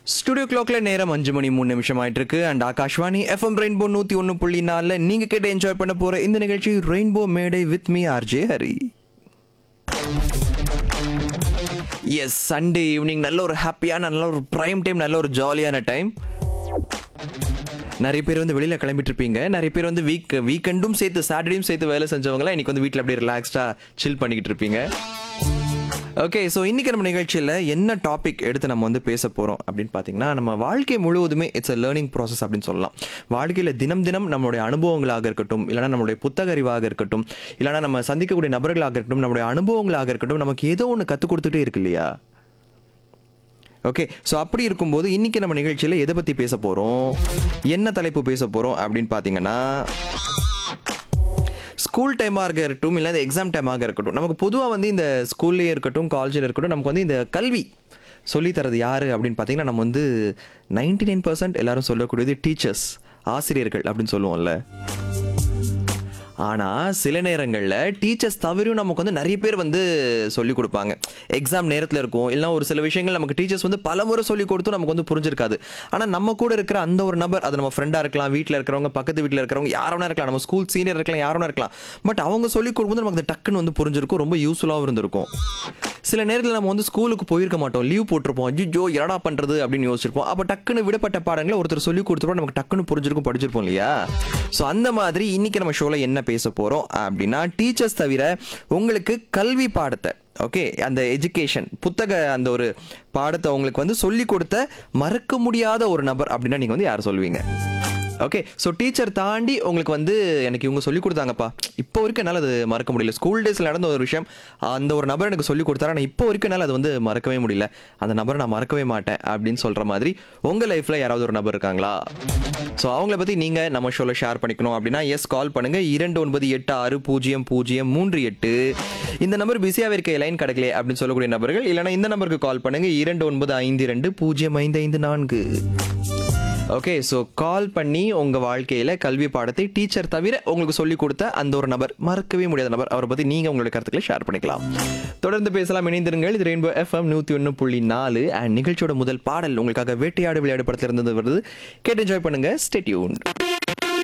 Studio கிளாக்ல நேரம் 5:03 ஆயிட்டு இருக்கு. அண்ட் ஆகாஷ்வாணி எஃப்எம் ரெயின்போ 101.4 நீங்க கேட்டு என்ஜாய் பண்ண போற இந்த நிகழ்ச்சி ரெயின்போ மேடை with me RJ Hari. S, Sunday evening நல்ல ஒரு ஹாப்பியான, நல்ல ஒரு பிரைம் டைம், நல்ல ஒரு ஜாலியான டைம். நிறைய பேர் வந்து வெளியில் கிளம்பிட்டு இருப்பீங்க. நிறைய பேர் வந்து வீக்கெண்டும் சேர்த்து சாட்டர்டேயும் சேர்த்து வேலை செஞ்சவங்களாம் இன்னைக்கு வந்து வீட்டில் அப்படியே ரிலாக்ஸ்டாக சில் பண்ணிக்கிட்டு இருப்பீங்க. ஓகே, ஸோ இன்றைக்கி நம்ம நிகழ்ச்சியில் என்ன டாபிக் எடுத்து நம்ம வந்து பேச போகிறோம் அப்படின்னு பார்த்தீங்கன்னா, நம்ம வாழ்க்கை முழுவதுமே இட்ஸ் அ லேர்னிங் ப்ராசஸ் அப்படின்னு சொல்லலாம். வாழ்க்கையில் தினம் தினம் நம்மளுடைய அனுபவங்களாக இருக்கட்டும், இல்லைனா நம்மளுடைய புத்தக அறிவாக இருக்கட்டும், இல்லைனா நம்ம சந்திக்கக்கூடிய நபர்களாக இருக்கட்டும், நம்மளுடைய அனுபவங்களாக இருக்கட்டும், நமக்கு ஏதோ ஒன்று கற்றுக் கொடுத்துட்டே இருக்கு இல்லையா? ஓகே, ஸோ அப்படி இருக்கும்போது இன்றைக்கி நம்ம நிகழ்ச்சியில் எதை பற்றி பேச போகிறோம், என்ன தலைப்பு பேச போகிறோம் அப்படின்னு பார்த்தீங்கன்னா, ஸ்கூல் டைமாக இருக்கட்டும், இல்லை எக்ஸாம் டைமாக இருக்கட்டும், நமக்கு பொதுவாக வந்து இந்த ஸ்கூல்லேயே இருக்கட்டும், காலேஜில் இருக்கட்டும், நமக்கு வந்து இந்த கல்வி சொல்லித்தரது யார் அப்படின்னு பார்த்தீங்கன்னா, நம்ம வந்து 99% எல்லாரும் சொல்லக்கூடியது டீச்சர்ஸ், ஆசிரியர்கள் அப்படின்னு சொல்லுவோம்ல. ஆனால் சில நேரங்களில் டீச்சர்ஸ் தவிர நமக்கு வந்து நிறைய பேர் வந்து சொல்லிக் கொடுப்பாங்க. எக்ஸாம் நேரத்தில் இருக்கும், இல்லைனா ஒரு சில விஷயங்கள் நமக்கு டீச்சர்ஸ் வந்து பல முறை சொல்லிக் கொடுத்தும் நமக்கு வந்து புரிஞ்சிருக்காது. ஆனால் நம்ம கூட இருக்கிற அந்த ஒரு நபர், அது நம்ம ஃப்ரெண்டாக இருக்கலாம், வீட்டில் இருக்கிறவங்க, பக்கத்து வீட்டில் இருக்கிறவங்க, யாரோனா இருக்கலாம், நம்ம ஸ்கூல் சீனியர் இருக்கலாம், யாரோனா இருக்கலாம். பட் அவங்க சொல்லிக் கொடுக்கும்போது நமக்கு டக்குன்னு வந்து புரிஞ்சிருக்கும், ரொம்ப யூஸ்ஃபுல்லாகவும் இருந்திருக்கும். சில நேரத்தில் நம்ம வந்து ஸ்கூலுக்கு போயிருக்க மாட்டோம், லீவ் போட்டிருப்போம், ஐயோ என்னடா பண்ணுறது அப்படின்னு யோசிச்சிருப்போம். அப்போ டக்குன்னு விடப்பட்ட பாடங்களை ஒருத்தர் சொல்லிக் கொடுத்துருப்போம், நமக்கு டக்குன்னு புரிஞ்சிருக்கும், படிச்சிருப்போம் இல்லையா? ஸோ அந்த மாதிரி இன்னைக்கு நம்ம ஷோவில் என்ன பேச போகிறோம் அப்படின்னா, டீச்சர்ஸ் தவிர உங்களுக்கு கல்வி பாடத்தை, ஓகே, அந்த எஜுகேஷன் புத்தக அந்த ஒரு பாடத்தை உங்களுக்கு வந்து சொல்லிக் கொடுத்த மறக்க முடியாத ஒரு நபர் அப்படின்னா நீங்கள் வந்து யார் சொல்லுவீங்க? ஓகே, ஸோ டீச்சர் தாண்டி உங்களுக்கு வந்து எனக்கு இவங்க சொல்லிக் கொடுத்தாங்கப்பா, இப்போ வரைக்கும் என்னால் அது மறக்க முடியல. ஸ்கூல் டேஸில் நடந்த ஒரு விஷயம், அந்த ஒரு நபர் எனக்கு சொல்லிக் கொடுத்தாரு, ஆனால் இப்போ வரைக்கும் என்னால் அது வந்து மறக்கவே முடியல, அந்த நபரை நான் மறக்கவே மாட்டேன் அப்படின்னு சொல்கிற மாதிரி உங்கள் லைஃப்பில் யாராவது ஒரு நபர் இருக்காங்களா? ஸோ அவங்கள பற்றி நீங்கள் நம்ம ஷோவில் ஷேர் பண்ணிக்கணும் அப்படின்னா எஸ், கால் பண்ணுங்கள் 29860038. இந்த நம்பர் பிஸியாகவே இருக்க, லைன் கிடைக்கல அப்படின்னு சொல்லக்கூடிய நபர்கள், இல்லைனா இந்த நம்பருக்கு கால் பண்ணுங்கள் 2952055554. ஓகே, ஸோ கால் பண்ணி உங்கள் வாழ்க்கையில் கல்வி பாடத்தை டீச்சர் தவிர உங்களுக்கு சொல்லிக் கொடுத்த அந்த ஒரு நபர், மறக்கவே முடியாத நபர், அவரை பற்றி நீங்கள் உங்களுடைய கருத்துக்களை ஷேர் பண்ணிக்கலாம். தொடர்ந்து பேசலாம், இணைந்திருங்கள். இது ரெயின்போ எஃப்எம் 101.4. அண்ட் நிகழ்ச்சியோட முதல் பாடல் உங்களுக்காக வேட்டையாடு விளையாடு படத்தில் இருந்தது வருது. கேட்டு என்ஜாய் பண்ணுங்க. Stay tuned.